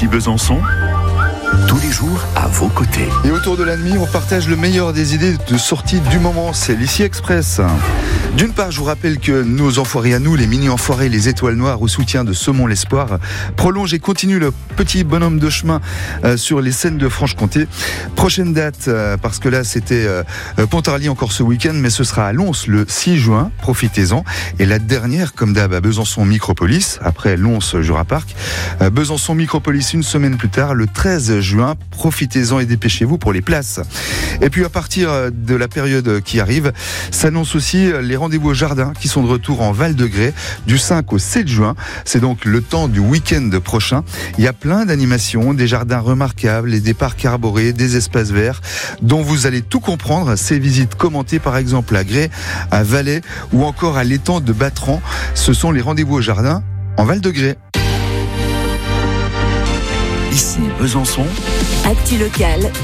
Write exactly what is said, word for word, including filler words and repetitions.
Ici Besançon, tous les jours à vos côtés. Et autour de la nuit, on partage le meilleur des idées de sortie du moment. C'est l'Ici Express. D'une part, je vous rappelle que nos enfoirés à nous, les mini-enfoirés, les étoiles noires au soutien de Semons l'Espoir, prolongent et continuent le petit bonhomme de chemin euh, sur les scènes de Franche-Comté. Prochaine date, euh, parce que là c'était euh, Pontarlier encore ce week-end, mais ce sera à Lons le six juin, profitez-en. Et la dernière, comme d'hab, à Besançon Micropolis, après Lons Jura Park. Euh, Besançon Micropolis une semaine plus tard, le treize juin, profitez-en et dépêchez-vous pour les places. Et puis à partir de la période qui arrive, s'annoncent aussi les rendez-vous au jardin qui sont de retour en Val-de-Grès du cinq au sept juin. C'est donc le temps du week-end prochain. Il y a plein d'animations, des jardins remarquables, des parcs arborés, des espaces verts dont vous allez tout comprendre. Ces visites commentées par exemple à Grès, à Valais ou encore à l'étang de Batran. Ce sont les rendez-vous au jardin en Val-de-Grès. Ici Besançon, Actu locale.